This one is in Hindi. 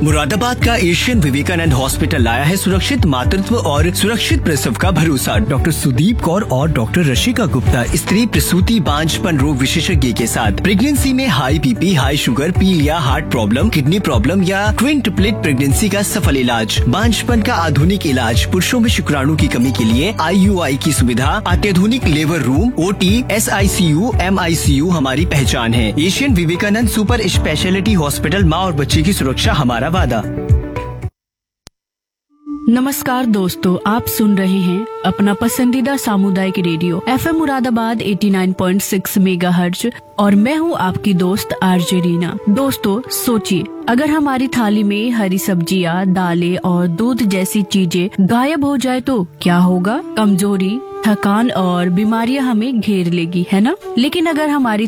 मुरादाबाद का एशियन विवेकानंद हॉस्पिटल लाया है सुरक्षित मातृत्व और सुरक्षित प्रसव का भरोसा। डॉक्टर सुदीप कौर और डॉक्टर रशिका गुप्ता स्त्री प्रसूति बांझपन रोग विशेषज्ञ के साथ प्रेगनेंसी में हाई बीपी, हाई शुगर, पीलिया, हार्ट प्रॉब्लम, किडनी प्रॉब्लम या क्विंटुप्लेट प्रेगनेंसी का सफल इलाज, बांझपन का आधुनिक इलाज, पुरुषों में शुक्राणु की कमी के लिए IUI की सुविधा, अत्याधुनिक labour room, OT, SICU, MICU हमारी पहचान है। Asian Vivekananda super speciality hospital, माँ और बच्चे की सुरक्षा हमारा वादा। नमस्कार दोस्तों, आप सुन रहे हैं अपना पसंदीदा सामुदायिक रेडियो FM मुरादाबाद 89.6 मेगाहर्ट्ज और मैं हूं आपकी दोस्त आरजे रीना। दोस्तों सोचिए, अगर हमारी थाली में हरी सब्जियां, दालें और दूध जैसी चीजें गायब हो जाए तो क्या होगा? कमजोरी, थकान और बीमारियां हमें घेर लेगी, है ना? लेकिन अगर हमारी